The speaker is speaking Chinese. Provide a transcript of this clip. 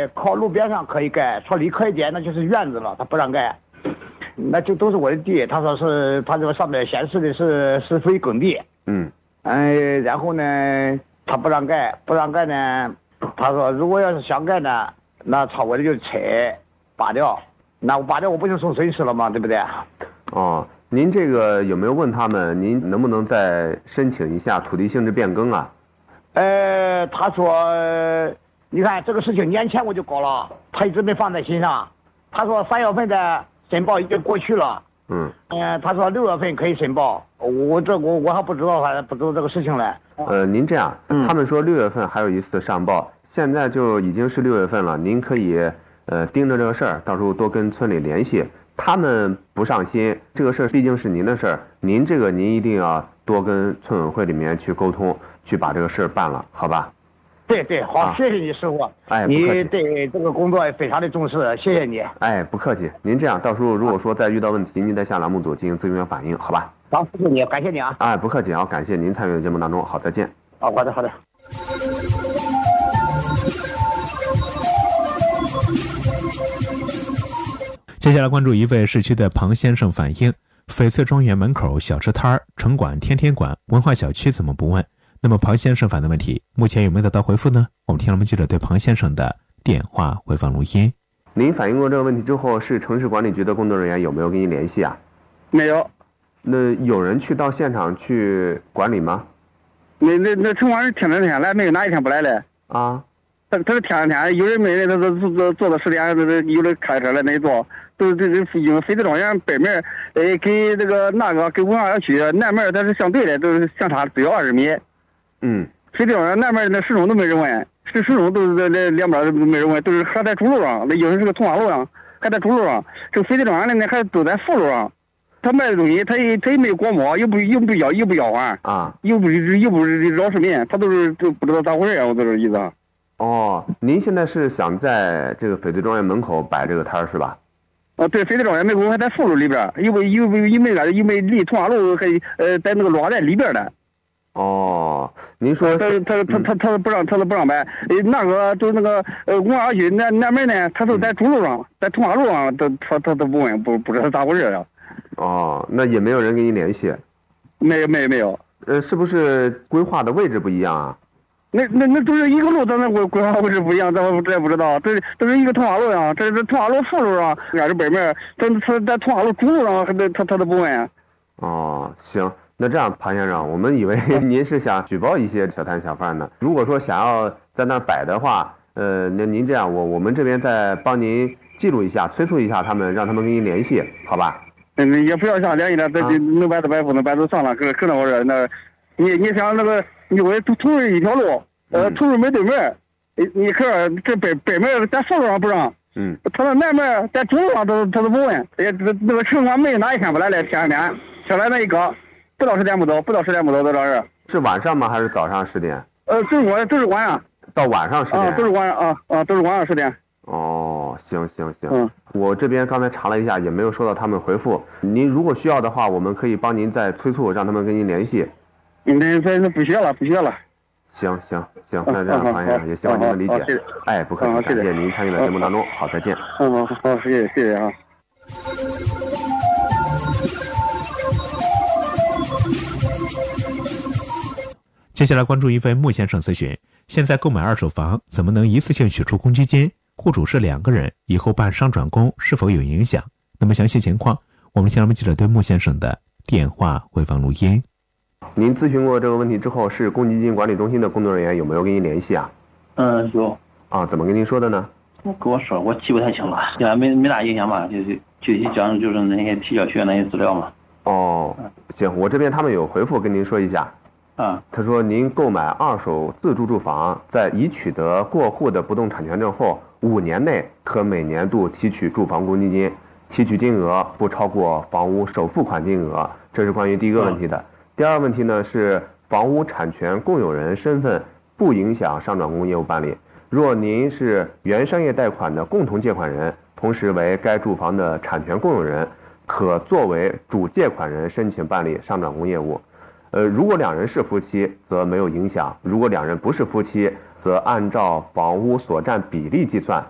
靠路边上可以盖，说离可以点那就是院子了，他不让盖，那就都是我的地。他说是他这个上面显示的是非耕地。然后呢，他不让盖呢，他说如果要是想盖呢，那朝我的就拆拔掉，那我拔掉我不就受损失了吗？对不对？ 哦，您这个有没有问他们，您能不能再申请一下土地性质变更啊？ 他说，你看这个事情年前我就搞了，他一直没放在心上。他说3月份的申报已经过去了。他说6月份可以申报，我还不知道，还不知道这个事情嘞。 您这样，他们说6月份还有一次上报，现在就已经是6月份了，您可以盯着这个事儿，到时候多跟村里联系。他们不上心，这个事儿毕竟是您的事儿，您一定要多跟村委会里面去沟通，去把这个事儿办了，好吧？ 对，好，谢谢你师傅。你对这个工作非常的重视，谢谢你。 不客气。您这样，到时候如果说再遇到问题，您再向栏目组进行咨询反映，好吧？ 好，谢谢你，感谢你啊。 不客气，感谢您参与的节目当中，好，再见。 好的。 接下来关注一位市区的庞先生反映，翡翠庄园门口小吃摊儿、城管、天天馆、文化小区怎么不问？那么庞先生反映的问题，目前有没有得到回复呢？我们听了我们记者对庞先生的电话回放录音。 您反映过这个问题之后，市城市管理局的工作人员有没有跟您联系啊？ 没有。 那有人去到现场去管理吗？ 那城管是天天来，没有哪一天不来的啊。 他是天天，有人没人，他做到10点，有的开车来那里做，都是因为翡翠庄园北面，跟跟文化小区南面它是相对的，都是相差只有20米。翡翠庄园南面那始终都没人问，始终都是那两边都没人问，都是还在主路上，那有人是个通化路上，还在主路上。这个翡翠庄园呢还都在副路上。他卖的东西，他也没有广播，又不要还啊， 又不扰市民，他都不知道咋回事，我这个意思啊。 您现在是想在这个翡翠庄园门口摆这个摊是吧？ 对，翡翠庄园门口还在副路里边，因为离通化路还在那个落在里边的。 您说他不让摆，那个就是那个文化小区南门呢，他都在主路上，在通化路上，他都不问，不知道咋回事啊。 那也没有人跟您联系？ 没有。 是不是规划的位置不一样啊？ 那都是一个路，咱那规划位置不一样，咱也不知道。这都是一个通化路上，这通化路副路上，还是北面，他在通化路主路上，他都不问。 行，那这样庞先生，我们以为您是想举报一些小摊小贩呢。如果说想要在那摆的话，那您这样，我们这边再帮您记录一下，催促一下他们，让他们跟您联系，好吧？ 也不要想联系了，能摆就摆，不能摆就算了，可能我说那，你想那个，因为同是一条路，同是没对面，你看这北面在副路上不让，他那南面在主路上他都不问，那个城管没哪一天不来了，天天来那一个，不到10点不走在这儿。 是晚上吗？还是早上10点？ 都是晚上。 到晚上10点。 都是晚上都是晚上10点。 行，我这边刚才查了一下，也没有收到他们回复。您如果需要的话，我们可以帮您再催促，让他们跟您联系。 那不需要了。 行，那这样庞先生也希望您能理解。不客气，感谢您参与到节目当中，好，再见。 好，谢谢啊。 接下来关注一位穆先生咨询：现在购买二手房怎么能一次性取出公积金？户主是2个人，以后办商转公是否有影响？那么详细情况，我们听我们记者对穆先生的电话回放录音。 您咨询过这个问题之后，是公积金管理中心的工作人员有没有跟您联系啊？ 有。 怎么跟您说的呢？ 跟我说，我记不太清了，现在没大影响吧？就是具体讲就是那些提交学那些资料嘛。 行，我这边他们有回复跟您说一下。他说您购买二手自住住房，在已取得过户的不动产权证后5年内，可每年度提取住房公积金，提取金额不超过房屋首付款金额。这是关于第一个问题的。第二个问题呢是房屋产权共有人身份不影响商转公业务办理。若您是原商业贷款的共同借款人，同时为该住房的产权共有人，可作为主借款人申请办理商转公业务。如果2人是夫妻，则没有影响；如果2人不是夫妻，则按照房屋所占比例计算，